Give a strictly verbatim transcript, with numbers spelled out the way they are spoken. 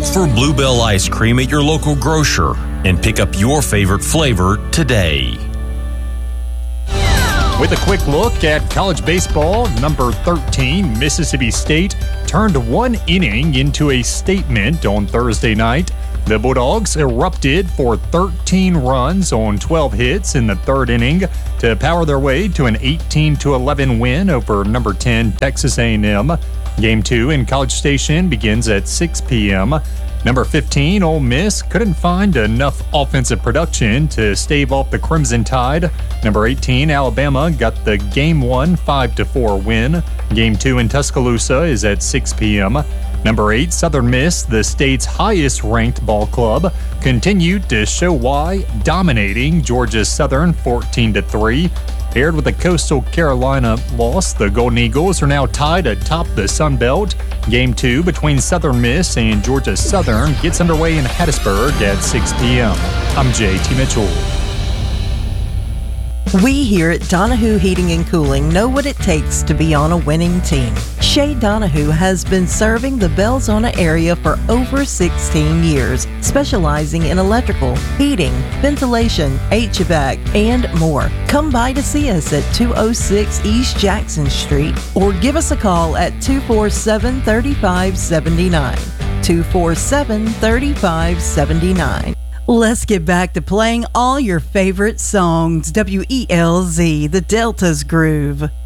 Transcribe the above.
Look for Bluebell ice cream at your local grocer and pick up your favorite flavor today. With a quick look at college baseball, number thirteen, Mississippi State, turned one inning into a statement on Thursday night. The Bulldogs erupted for thirteen runs on twelve hits in the third inning to power their way to an eighteen to eleven win over number ten Texas A and M. Game two in College Station begins at six p.m. Number fifteen, Ole Miss, couldn't find enough offensive production to stave off the Crimson Tide. Number eighteen, Alabama, got the Game one five to four win. Game two in Tuscaloosa is at six p.m. Number eight, Southern Miss, the state's highest-ranked ball club, continued to show why, dominating Georgia Southern fourteen to three. Paired with a Coastal Carolina loss, the Golden Eagles are now tied atop the Sun Belt. Game two between Southern Miss and Georgia Southern gets underway in Hattiesburg at six p.m. I'm J T Mitchell. We here at Donahue Heating and Cooling know what it takes to be on a winning team. Shay Donahue has been serving the Belzona area for over sixteen years, specializing in electrical, heating, ventilation, H V A C, and more. Come by to see us at two oh six East Jackson Street or give us a call at two four seven, three five seven nine. two four seven, three five seven nine. Let's get back to playing all your favorite songs. W E L Z, the Delta's Groove.